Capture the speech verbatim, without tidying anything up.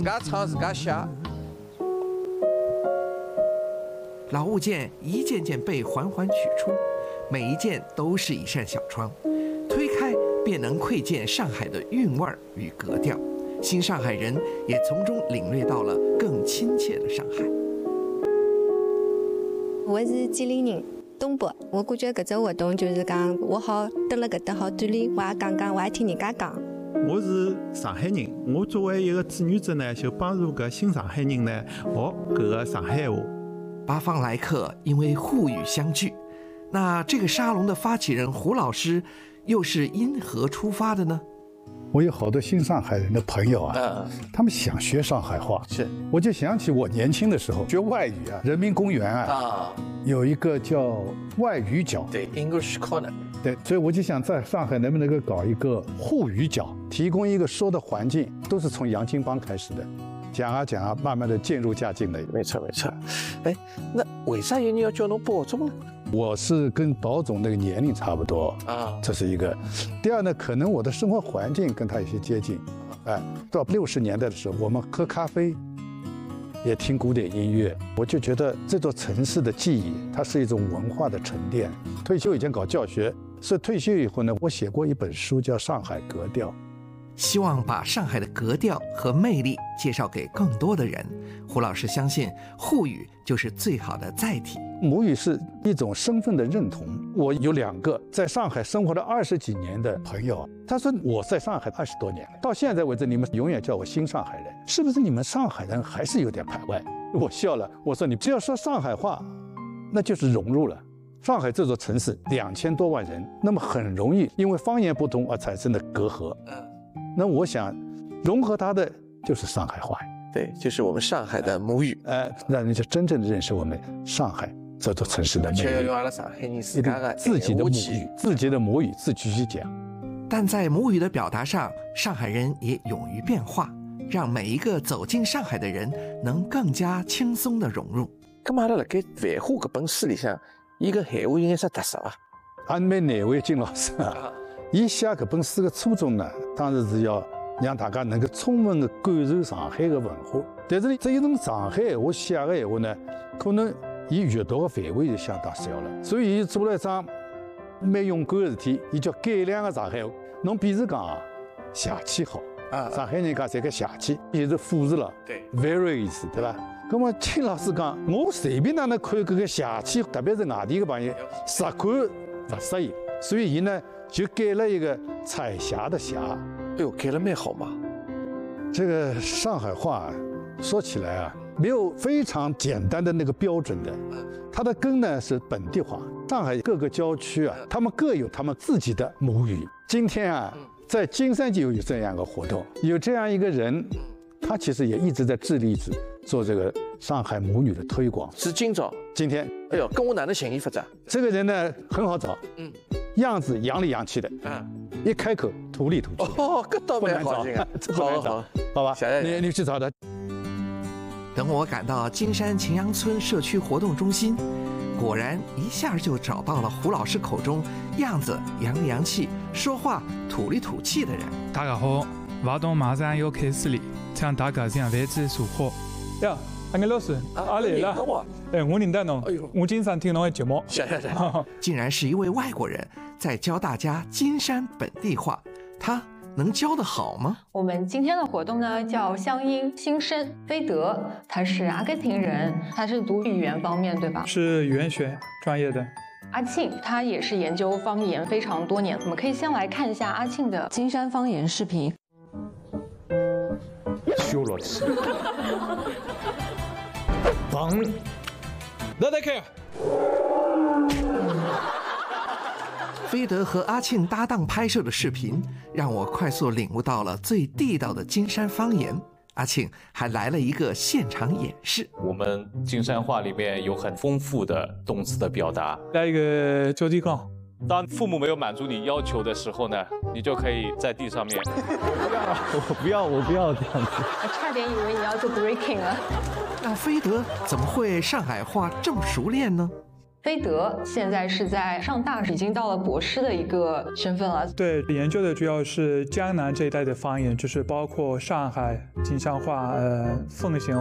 家唱自家写。 老物件一件件被缓缓取出，每一件都是一扇小窗，推开便能窥见上海的韵味与格调。新上海人也从中领略到了更亲切的上海。 我是吉林人，东北。我感觉搿只活动就是讲，我好蹲辣搿搭好锻炼，我也讲讲，我也听人家讲。 我是上海人，我作为一个志愿者呢，就帮助搿新上海人呢学搿个上海话。 八方来客因为沪语相聚，那这个沙龙的发起人胡老师又是因何出发的呢？ 我有好多新上海人的朋友啊，嗯、他们想学上海话， 是， 我就想起我年轻的时候学外语啊，人民公园啊，啊有一个叫外语角， 对 ，English Corner， 对，所以我就想在上海能不能够搞一个沪语角，提供一个说的环境，都是从洋泾浜开始的，讲啊讲啊，慢慢的渐入佳境的。 没错没错，哎，那为啥有人要叫侬保总呢？ 我是跟保总那个年龄差不多啊，这是一个。第二呢，可能我的生活环境跟他有些接近。哎，到六十年代的时候，我们喝咖啡，也听古典音乐，我就觉得这座城市的记忆，它是一种文化的沉淀。退休以前搞教学，所以退休以后呢，我写过一本书叫《上海格调》。 希望把上海的格调和魅力介绍给更多的人。胡老师相信沪语就是最好的载体。 母语是一种身份的认同。我有两个在上海生活了二十几年的朋友，他说我在上海二十多年了，到现在为止你们永远叫我新上海人，是不是你们上海人还是有点排外？我笑了，我说你只要说上海话，那就是融入了。上海这座城市两千多万人，那么很容易因为方言不同而产生的隔阂。那我想融合它的就是上海话， 对，就是我们上海的母语， 呃，让人家真正的认识我们上海这座城市的魅力。 要用阿拉上海人自家的自己的母语，自己的母语自己去讲。 但在母语的表达上，上海人也勇于变化，让每一个走进上海的人能更加轻松地融入。 咁阿拉辣盖繁华搿本书里向，伊个闲话有眼啥特色啊？ 俺蛮难为金老师啊。伊写搿本书的初衷呢，当然是要让大家能够充分的感受上海的文化。但是这一种上海话写的闲话呢，可能伊阅读的范围就相当小了。所以伊做了一桩蛮勇敢的事体，伊叫改良的上海话。侬比如讲啊，邪气好啊，上海人讲侪个邪气，也是复字了， 对 ，very 意思，对吧？那么金老师讲，我随便哪能看搿个邪气，特别是外地的朋友，实看不适应，所以伊呢。就改了一个彩霞的霞， 哎呦，改了蛮好嘛。 这个上海话说起来啊，没有非常简单的那个标准的，它的根呢是本地化。上海各个郊区啊，他们各有他们自己的母语。今天啊，在金山就有这样一个活动，有这样一个人，他其实也一直在致力于做这个上海母语的推广。 是今朝， 今天， 哎呦，跟我哪能寻伊发展？ 这个人呢很好找，嗯。样子洋里洋气的，嗯，一开口土里土气。 哦，搿倒蛮好听啊， 不难找，好吧？你你去找他。 等我赶到金山秦阳村社区活动中心，果然一下就找到了胡老师口中样子洋里洋气、说话土里土气的人。 大家好，活动马上要开始了，请大家向位置坐好。呀，阿眼老师，阿来了。哎，我认得侬，我经常听侬的节目。 是是是， 竟然是一位外国人在教大家金山本地话，他能教得好吗？ 我们今天的活动呢叫乡音新生。菲德他是阿根廷人，他是读语言方面对吧？ 是语言学专业的。 阿庆他也是研究方言非常多年，我们可以先来看一下阿庆的金山方言视频。 修了吃。 房。那得看。 菲德和阿庆搭档拍摄的视频，让我快速领悟到了最地道的金山方言。阿庆还来了一个现场演示。 我们金山话里面有很丰富的动词的表达。 来一个脚底杠。 当父母没有满足你要求的时候呢，你就可以在地上面。 我不要，我不要这样子。 我差点以为你要做 breaking 了。 那菲德怎么会上海话这么熟练呢？ 飞德现在是在上大，已经到了博士的一个身份了。 对，研究的主要是江南这一带的方言，就是包括上海、金乡话、呃奉贤